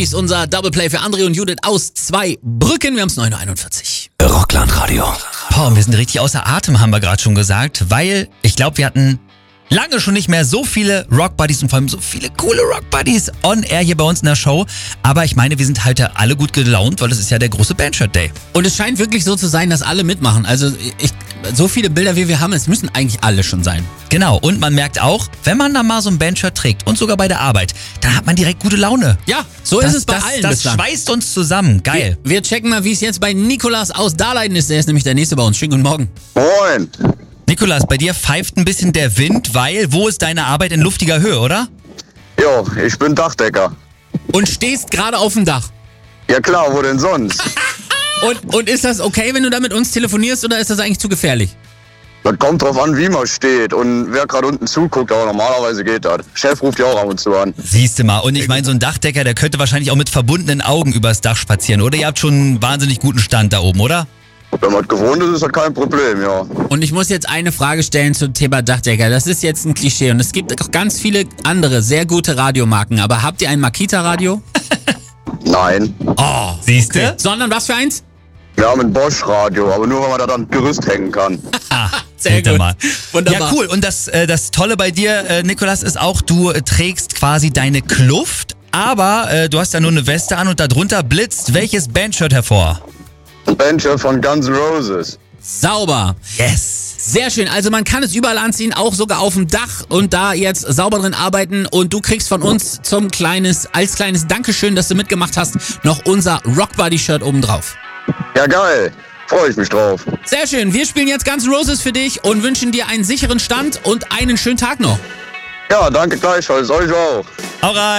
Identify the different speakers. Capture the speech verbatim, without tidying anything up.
Speaker 1: Ist unser Double Play für André und Judith aus zwei Brücken. Wir haben es neun Uhr einundvierzig.
Speaker 2: Rockland-Radio.
Speaker 3: Boah, wir sind richtig außer Atem, haben wir gerade schon gesagt, weil ich glaube, wir hatten lange schon nicht mehr so viele Rock-Buddies und vor allem so viele coole Rock-Buddies on air hier bei uns in der Show. Aber ich meine, wir sind heute alle gut gelaunt, weil es ist ja der große Bandshirt-Day.
Speaker 1: Und es scheint wirklich so zu sein, dass alle mitmachen. Also ich, so viele Bilder, wie wir haben, es müssen eigentlich alle schon sein.
Speaker 3: Genau, und man merkt auch, wenn man da mal so ein Bandshirt trägt und sogar bei der Arbeit, dann hat man direkt gute Laune.
Speaker 1: Ja, so
Speaker 3: das,
Speaker 1: ist es bei
Speaker 3: das,
Speaker 1: allen
Speaker 3: Das
Speaker 1: bislang.
Speaker 3: schweißt uns zusammen, geil.
Speaker 1: Wir, wir checken mal, wie es jetzt bei Nikolas aus Dahlheiden ist. Der ist nämlich der Nächste bei uns. Schönen guten Morgen.
Speaker 4: Moin.
Speaker 3: Nikolas, bei dir pfeift ein bisschen der Wind, weil wo ist deine Arbeit in luftiger Höhe, oder?
Speaker 4: Jo, ich bin Dachdecker.
Speaker 1: Und stehst gerade auf dem Dach.
Speaker 4: Ja klar, wo denn sonst?
Speaker 1: Und, und ist das okay, wenn du da mit uns telefonierst, oder ist das eigentlich zu gefährlich?
Speaker 4: Das kommt drauf an, wie man steht und wer gerade unten zuguckt, aber normalerweise geht das. Chef ruft ja auch ab und zu an.
Speaker 3: Siehst du mal, und ich meine, so ein Dachdecker, der könnte wahrscheinlich auch mit verbundenen Augen übers Dach spazieren, oder? Ihr habt schon einen wahnsinnig guten Stand da oben, oder?
Speaker 4: Wenn man gewohnt ist, ist das kein Problem, ja.
Speaker 1: Und ich muss jetzt eine Frage stellen zum Thema Dachdecker. Das ist jetzt ein Klischee und es gibt auch ganz viele andere sehr gute Radiomarken. Aber habt ihr ein Makita-Radio?
Speaker 4: Nein.
Speaker 1: Oh,
Speaker 3: siehst du?
Speaker 1: Sondern was für eins?
Speaker 4: Wir haben ein Bosch-Radio, aber nur, weil man da dann Gerüst hängen kann.
Speaker 3: Ah,
Speaker 1: sehr gut.
Speaker 3: Mal.
Speaker 1: Wunderbar.
Speaker 3: Ja, cool. Und das, äh, das Tolle bei dir, äh, Nikolas, ist auch, du äh, trägst quasi deine Kluft, aber äh, du hast ja nur eine Weste an und darunter blitzt welches Bandshirt hervor?
Speaker 4: Ein Bandshirt von Guns N' Roses.
Speaker 1: Sauber.
Speaker 3: Yes.
Speaker 1: Sehr schön. Also man kann es überall anziehen, auch sogar auf dem Dach und da jetzt sauber drin arbeiten. Und du kriegst von uns zum kleines, als kleines Dankeschön, dass du mitgemacht hast, noch unser Rockbody-Shirt obendrauf.
Speaker 4: Ja geil, freue ich mich drauf.
Speaker 1: Sehr schön. Wir spielen jetzt Guns N' Roses für dich und wünschen dir einen sicheren Stand und einen schönen Tag noch.
Speaker 4: Ja, danke gleichfalls, euch auch.
Speaker 3: Hau rein.